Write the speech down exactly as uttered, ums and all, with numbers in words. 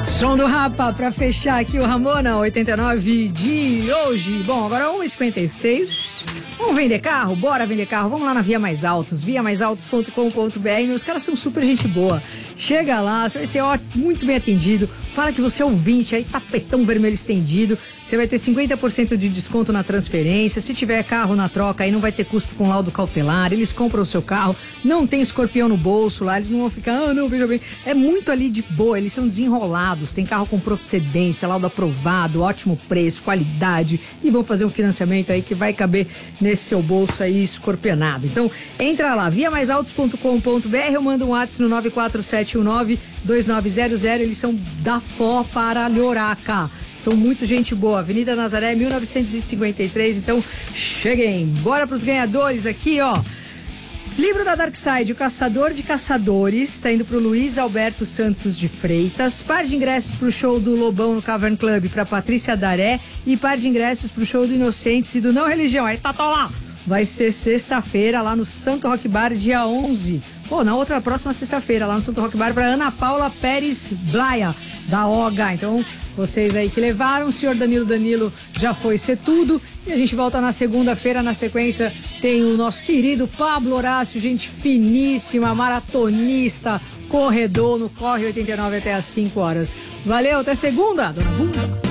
Som do Rapa pra fechar aqui o Ramona oitenta e nove de hoje. Bom, agora uma e cinquenta e seis. Vamos vender carro? Bora vender carro. Vamos lá na Via Mais Autos, via mais autos ponto com ponto b r. Meus caras são super gente boa. Chega lá, você vai ser ótimo, muito bem atendido. Fala que você é ouvinte aí, tapetão vermelho estendido. Você vai ter cinquenta por cento de desconto na transferência. Se tiver carro na troca, aí não vai ter custo com laudo cautelar. Eles compram o seu carro, não tem escorpião no bolso lá. Eles não vão ficar, ah, não, veja bem. É muito ali de boa, eles são desenrolados. Tem carro com procedência, laudo aprovado, ótimo preço, qualidade. E vão fazer um financiamento aí que vai caber nesse seu bolso aí escorpionado. Então, entra lá, via mais autos ponto com ponto b r. Eu mando um WhatsApp no nove quatro sete um nove dois nove zero zero. Eles são da Fó para Lhoraca. São muito gente boa. Avenida Nazaré, mil novecentos e cinquenta e três. Então, cheguem. Bora pros ganhadores aqui, ó. Livro da Dark Side, O Caçador de Caçadores, está indo pro Luiz Alberto Santos de Freitas. Par de ingressos pro show do Lobão no Cavern Club pra Patrícia Daré. E par de ingressos pro show do Inocentes e do Não Religião. Aí tá, tá lá. Vai ser sexta-feira lá no Santo Rock Bar, dia onze. Pô, na outra próxima sexta-feira, lá no Santo Rock Bar, pra Ana Paula Pérez Blaia, da O G A. Então, vocês aí que levaram, o senhor Danilo Danilo já foi ser tudo. E a gente volta na segunda-feira. Na sequência tem o nosso querido Pablo Horácio, gente finíssima, maratonista, corredor no Corre oitenta e nove até às cinco horas. Valeu, até segunda, dona Bunda.